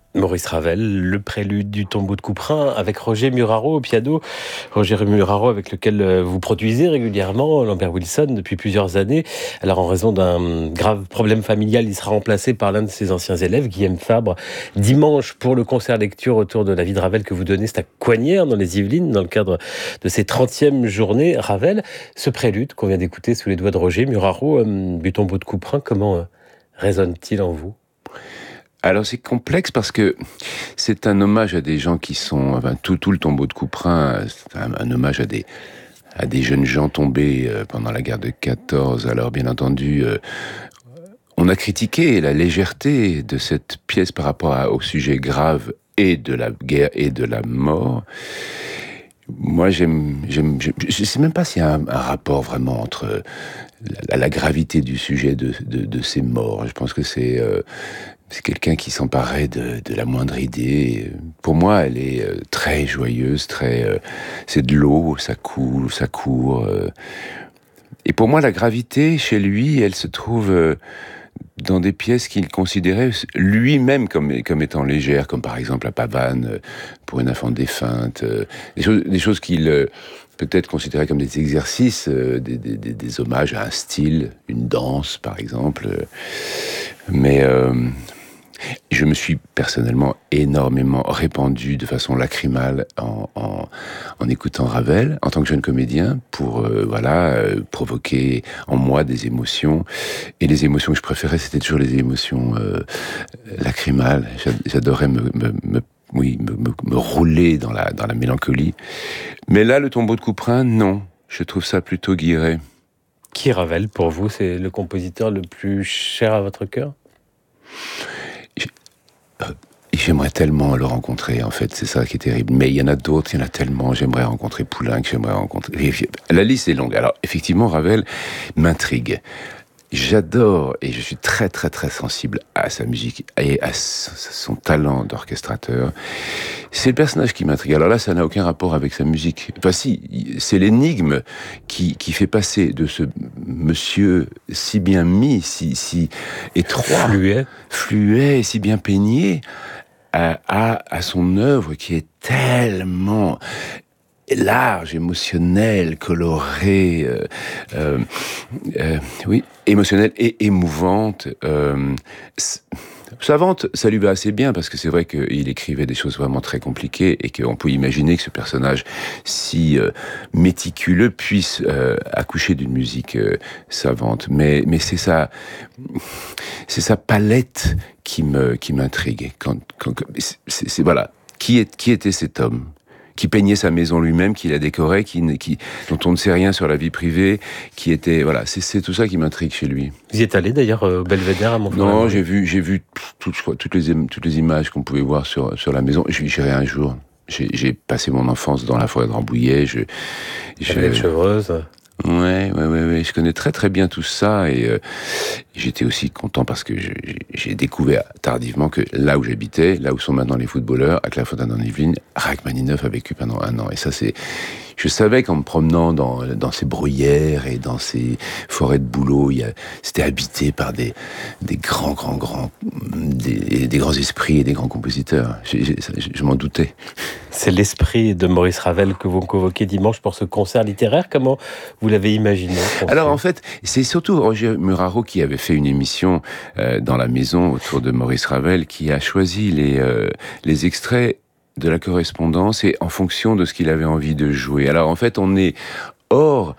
Maurice Ravel, le prélude du Tombeau de Couperin avec Roger Muraro au piano. Roger Muraro avec lequel vous produisez régulièrement Lambert Wilson depuis plusieurs années. Alors en raison d'un grave problème familial, il sera remplacé par l'un de ses anciens élèves, Guillaume Fabre, dimanche pour le concert lecture autour de la vie de Ravel que vous donnez, c'est à Coignères dans les Yvelines dans le cadre de ces 30e journées Ravel. Ce prélude qu'on vient d'écouter sous les doigts de Roger Muraro du Tombeau de Couperin, comment résonne-t-il en vous ? Alors c'est complexe parce que c'est un hommage à des gens qui sont... Enfin, tout le Tombeau de Couperin, c'est un hommage à des jeunes gens tombés pendant la guerre de 14. Alors bien entendu, on a critiqué la légèreté de cette pièce par rapport au sujet grave et de la guerre et de la mort. Moi, je sais même pas s'il y a un rapport vraiment entre la gravité du sujet de ces morts. Je pense que c'est quelqu'un qui s'emparait de la moindre idée. Pour moi, elle est très joyeuse, c'est de l'eau, ça coule, ça court. Et pour moi, la gravité, chez lui, elle se trouve dans des pièces qu'il considérait lui-même comme étant légères, comme par exemple la pavane pour une enfant défunte, des choses qu'il peut-être considérait comme des exercices, des hommages à un style, une danse par exemple. Mais je me suis personnellement énormément répandu de façon lacrymale en écoutant Ravel en tant que jeune comédien pour provoquer en moi des émotions. Et les émotions que je préférais, c'était toujours les émotions lacrymales. J'adorais me rouler dans la mélancolie. Mais là, le Tombeau de Couperin, non. Je trouve ça plutôt guilleret. Qui Ravel, pour vous, c'est le compositeur le plus cher à votre cœur ? J'aimerais tellement le rencontrer, en fait, c'est ça qui est terrible. Mais il y en a d'autres, il y en a tellement. J'aimerais rencontrer Poulenc, j'aimerais rencontrer... La liste est longue. Alors, effectivement, Ravel m'intrigue. J'adore et je suis très très très sensible à sa musique et à son talent d'orchestrateur. C'est le personnage qui m'intrigue. Alors là, ça n'a aucun rapport avec sa musique. Enfin si, c'est l'énigme qui fait passer de ce monsieur si bien mis, si étroit, fluet, si bien peigné, à son œuvre qui est tellement large, émotionnelle, colorée, oui, émotionnelle et émouvante. Savante, ça lui va assez bien parce que c'est vrai qu'il écrivait des choses vraiment très compliquées et qu'on peut imaginer que ce personnage si méticuleux puisse accoucher d'une musique savante. Mais c'est sa palette qui m'intrigue. C'est voilà, qui était cet homme qui peignait sa maison lui-même, qui la décorait, dont on ne sait rien sur la vie privée, qui était, voilà, c'est tout ça qui m'intrigue chez lui. Vous y êtes allé d'ailleurs au Belvédère à Montferrand ? Non, j'ai vu toutes les images qu'on pouvait voir sur la maison. J'irai un jour. J'ai passé mon enfance dans la forêt de Rambouillet. Avec Chevreuse. Ouais, je connais très très bien tout ça et j'étais aussi content parce que j'ai découvert tardivement que là où j'habitais, là où sont maintenant les footballeurs, à Clairefontaine en Yvelines, Rachmaninoff a vécu pendant 1 an. Et ça, je savais qu'en me promenant dans ces bruyères et dans ces forêts de bouleaux, c'était habité par des grands esprits et des grands compositeurs. Je m'en doutais. C'est l'esprit de Maurice Ravel que vous convoquez dimanche pour ce concert littéraire. Comment vous l'avez imaginé ? Alors en fait, c'est surtout Roger Muraro qui avait fait une émission dans la maison autour de Maurice Ravel qui a choisi les extraits de la correspondance et en fonction de ce qu'il avait envie de jouer. Alors en fait, on est hors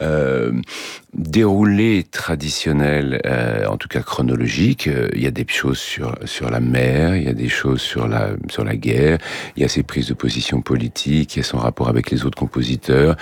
déroulé traditionnel, en tout cas chronologique. Il y a des choses sur la mer, il y a des choses sur la guerre, il y a ses prises de position politiques, il y a son rapport avec les autres compositeurs.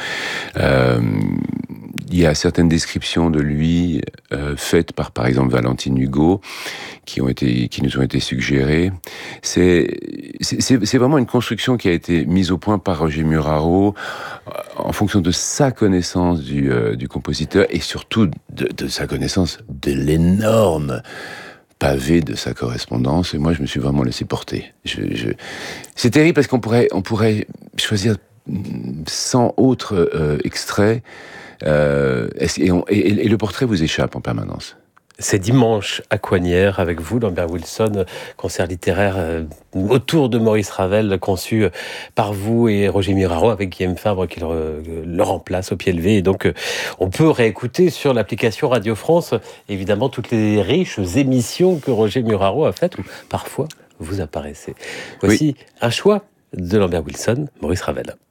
Il y a certaines descriptions de lui faites par exemple Valentine Hugo qui nous ont été suggérées. C'est vraiment une construction qui a été mise au point par Roger Muraro en fonction de sa connaissance du compositeur et surtout de sa connaissance de l'énorme pavé de sa correspondance. Et moi, je me suis vraiment laissé porter. C'est terrible parce qu'on pourrait choisir 100 autres extraits et le portrait vous échappe en permanence. C'est dimanche à Coignières avec vous, Lambert Wilson, concert littéraire autour de Maurice Ravel, conçu par vous et Roger Muraro avec Guillaume Fabre qui le remplace au pied levé. Et donc, on peut réécouter sur l'application Radio France, évidemment, toutes les riches émissions que Roger Muraro a faites, où parfois vous apparaissez. Voici un choix de Lambert Wilson, Maurice Ravel.